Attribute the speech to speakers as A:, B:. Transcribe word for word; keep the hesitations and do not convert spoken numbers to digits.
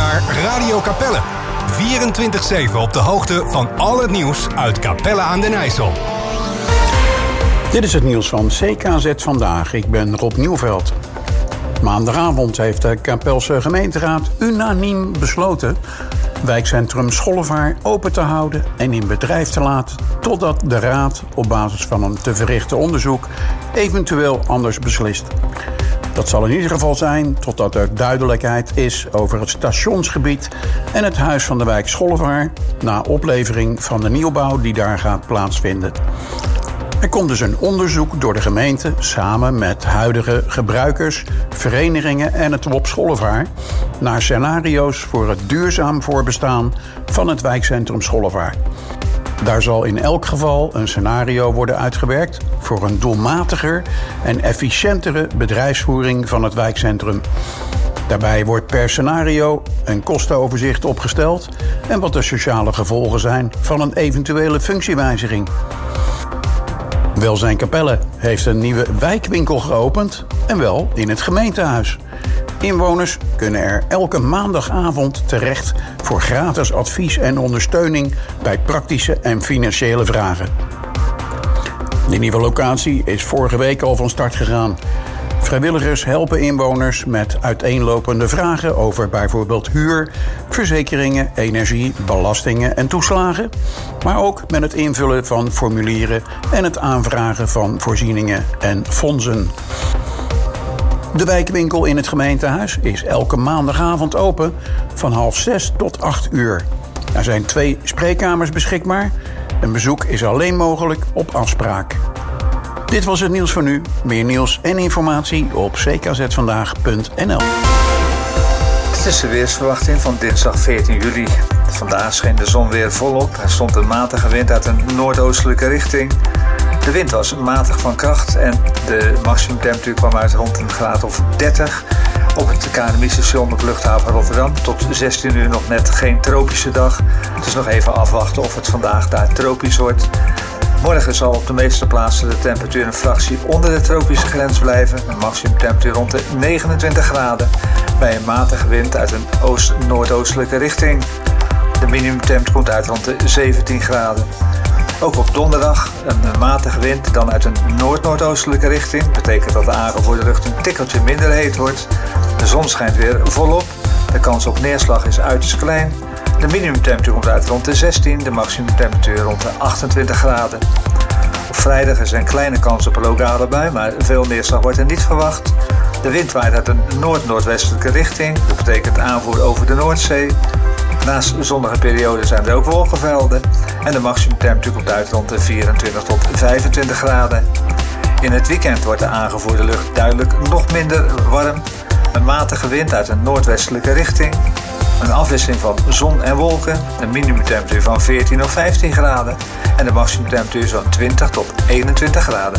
A: naar Radio Capelle. vierentwintig zeven op de hoogte van al het nieuws uit Capelle aan den IJssel.
B: Dit is het nieuws van C K Z Vandaag. Ik ben Rob Nieuwveld. Maandagavond heeft de Capelse gemeenteraad unaniem besloten wijkcentrum Schollevaar open te houden en in bedrijf te laten totdat de raad op basis van een te verrichten onderzoek eventueel anders beslist. Dat zal in ieder geval zijn totdat er duidelijkheid is over het stationsgebied en het huis van de wijk Schollevaar na oplevering van de nieuwbouw die daar gaat plaatsvinden. Er komt dus een onderzoek door de gemeente samen met huidige gebruikers, verenigingen en het W O P Schollevaar naar scenario's voor het duurzaam voorbestaan van het wijkcentrum Schollevaar. Daar zal in elk geval een scenario worden uitgewerkt voor een doelmatiger en efficiëntere bedrijfsvoering van het wijkcentrum. Daarbij wordt per scenario een kostenoverzicht opgesteld en wat de sociale gevolgen zijn van een eventuele functiewijziging. Welzijn Capelle heeft een nieuwe wijkwinkel geopend en wel in het gemeentehuis. Inwoners kunnen er elke maandagavond terecht voor gratis advies en ondersteuning bij praktische en financiële vragen. De nieuwe locatie is vorige week al van start gegaan. Vrijwilligers helpen inwoners met uiteenlopende vragen over bijvoorbeeld huur, verzekeringen, energie, belastingen en toeslagen, maar ook met het invullen van formulieren en het aanvragen van voorzieningen en fondsen. De wijkwinkel in het gemeentehuis is elke maandagavond open van half zes tot acht uur. Er zijn twee spreekkamers beschikbaar. Een bezoek is alleen mogelijk op afspraak. Dit was het nieuws voor nu. Meer nieuws en informatie op c k z vandaag punt n l.
C: Dit is de weersverwachting van dinsdag veertien juli. Vandaag scheen de zon weer volop. Er stond een matige wind uit een noordoostelijke richting. De wind was matig van kracht en de maximumtemperatuur kwam uit rond een graad of dertig. Op het K N M I-station op luchthaven Rotterdam tot zestien uur nog net geen tropische dag. Dus nog even afwachten of het vandaag daar tropisch wordt. Morgen zal op de meeste plaatsen de temperatuur een fractie onder de tropische grens blijven. Een maximumtemperatuur rond de negenentwintig graden. Bij een matige wind uit een oost-noordoostelijke richting. De minimumtemperatuur komt uit rond de zeventien graden. Ook op donderdag een matige wind, dan uit een noord-noordoostelijke richting. Betekent dat de aangevoerde lucht een tikkeltje minder heet wordt. De zon schijnt weer volop. De kans op neerslag is uiterst klein. De minimumtemperatuur komt uit rond de zestien, de maximumtemperatuur rond de achtentwintig graden. Op vrijdag is er een kleine kans op een lokale bui, maar veel neerslag wordt er niet verwacht. De wind waait uit een noord-noordwestelijke richting. Dat betekent aanvoer over de Noordzee. Naast zonnige perioden zijn er ook wolkenvelden. En de maximumtemperatuur komt uit rond de vierentwintig tot vijfentwintig graden. In het weekend wordt de aangevoerde lucht duidelijk nog minder warm. Een matige wind uit een noordwestelijke richting. Een afwisseling van zon en wolken. Een minimumtemperatuur van veertien of vijftien graden. En de maximumtemperatuur zo'n twintig tot eenentwintig graden.